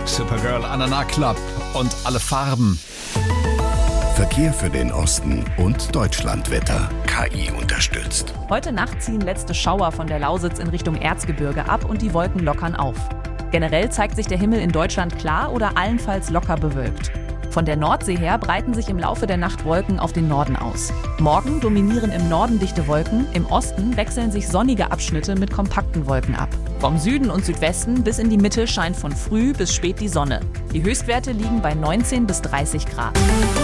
Supergirl, Anana Club und alle Farben. Verkehr für den Osten und Deutschlandwetter. KI unterstützt. Heute Nacht ziehen letzte Schauer von der Lausitz in Richtung Erzgebirge ab und die Wolken lockern auf. Generell zeigt sich der Himmel in Deutschland klar oder allenfalls locker bewölkt. Von der Nordsee her breiten sich im Laufe der Nacht Wolken auf den Norden aus. Morgen dominieren im Norden dichte Wolken, im Osten wechseln sich sonnige Abschnitte mit kompakten Wolken ab. Vom Süden und Südwesten bis in die Mitte scheint von früh bis spät die Sonne. Die Höchstwerte liegen bei 19 bis 30 Grad.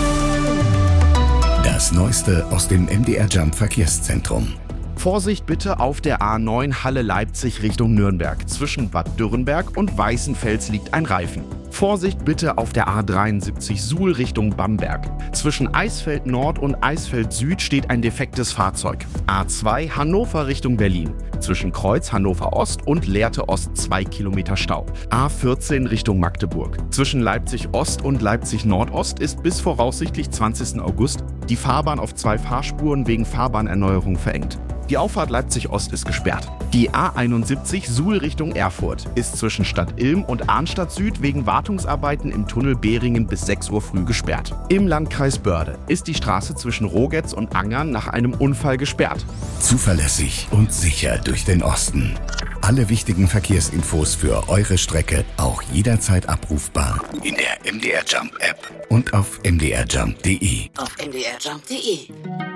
Das Neueste aus dem MDR Jump Verkehrszentrum. Vorsicht bitte auf der A9 Halle-Leipzig Richtung Nürnberg. Zwischen Bad Dürrenberg und Weißenfels liegt ein Reifen. Vorsicht bitte auf der A73 Suhl Richtung Bamberg. Zwischen Eisfeld Nord und Eisfeld Süd steht ein defektes Fahrzeug. A2 Hannover Richtung Berlin. Zwischen Kreuz Hannover Ost und Lehrte Ost 2 Kilometer Stau. A14 Richtung Magdeburg. Zwischen Leipzig Ost und Leipzig Nordost ist bis voraussichtlich 20. August die Fahrbahn auf 2 Fahrspuren wegen Fahrbahnerneuerung verengt. Die Auffahrt Leipzig-Ost ist gesperrt. Die A71 Suhl Richtung Erfurt ist zwischen Stadt Ilm und Arnstadt Süd wegen Wartungsarbeiten im Tunnel Behringen bis 6 Uhr früh gesperrt. Im Landkreis Börde ist die Straße zwischen Rogetz und Angern nach einem Unfall gesperrt. Zuverlässig und sicher durch den Osten. Alle wichtigen Verkehrsinfos für eure Strecke auch jederzeit abrufbar in der MDR Jump App und auf mdrjump.de. Auf mdrjump.de.